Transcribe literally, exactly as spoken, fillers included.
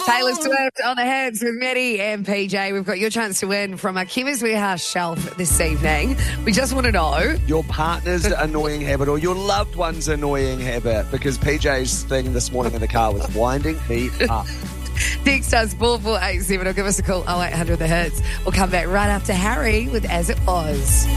Taylor Swift on the Hits with Maddie and P J. We've got your chance to win from our Chemist Warehouse shelf this evening. We just want to know your partner's annoying habit or your loved one's annoying habit, because P J's thing this morning in the car was winding me up. Text us four four eight seven or give us a call oh eight hundred the hits. We'll come back right after Harry with As It Was.